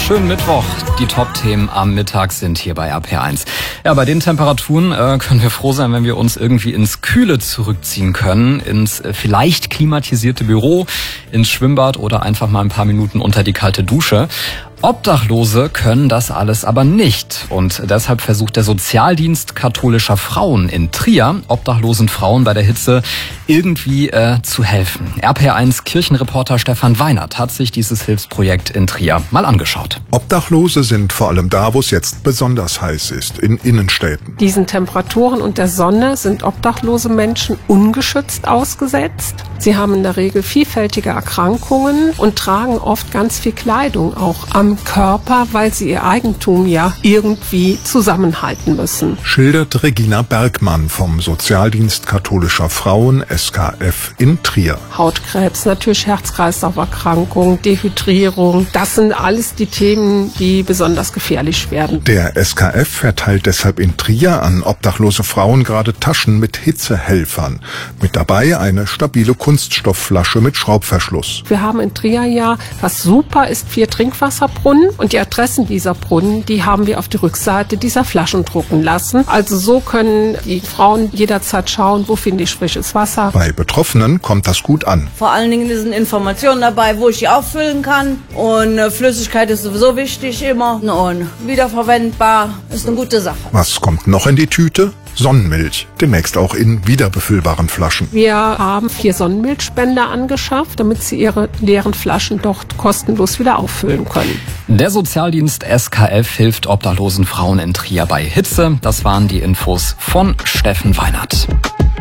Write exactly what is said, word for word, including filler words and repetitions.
Schönen Mittwoch. Die Top-Themen am Mittag sind hier bei R P eins. Ja, bei den Temperaturen äh, können wir froh sein, wenn wir uns irgendwie ins Kühle zurückziehen können, ins äh, vielleicht klimatisierte Büro, ins Schwimmbad oder einfach mal ein paar Minuten unter die kalte Dusche. Obdachlose können das alles aber nicht. Und deshalb versucht der Sozialdienst katholischer Frauen in Trier, obdachlosen Frauen bei der Hitze irgendwie äh, zu helfen. R P eins Kirchenreporter Stefan Weinert hat sich dieses Hilfsprojekt in Trier mal angeschaut. Obdachlose sind vor allem da, wo es jetzt besonders heiß ist, in Innenstädten. Diesen Temperaturen und der Sonne sind obdachlose Menschen ungeschützt ausgesetzt. Sie haben in der Regel vielfältige Erkrankungen und tragen oft ganz viel Kleidung auch am Körper, weil sie ihr Eigentum ja irgendwie zusammenhalten müssen. Schildert Regina Bergmann vom Sozialdienst katholischer Frauen S K F in Trier. Hautkrebs, natürlich Herz-Kreislauf-Erkrankung, Dehydrierung, das sind alles die Themen, die besonders gefährlich werden. Der S K F verteilt deshalb in Trier an obdachlose Frauen gerade Taschen mit Hitzehelfern. Mit dabei eine stabile Kunststoffflasche mit Schraubverschluss. Wir haben in Trier ja, was super ist, vier Trinkwasserbrunnen und die Adressen dieser Brunnen, die haben wir auf die Rückseite dieser Flaschen drucken lassen. Also so können die Frauen jederzeit schauen, wo finde ich frisches Wasser. Bei Betroffenen kommt das gut an. Vor allen Dingen sind Informationen dabei, wo ich die auffüllen kann. Und äh, Flüssigkeit ist sowieso wichtig immer. Und wiederverwendbar ist eine gute Sache. Was kommt noch in die Tüte? Sonnenmilch, demnächst auch in wiederbefüllbaren Flaschen. Wir haben vier Sonnenmilchspender angeschafft, damit sie ihre leeren Flaschen dort kostenlos wieder auffüllen können. Der Sozialdienst S K F hilft obdachlosen Frauen in Trier bei Hitze. Das waren die Infos von Steffen Weinert.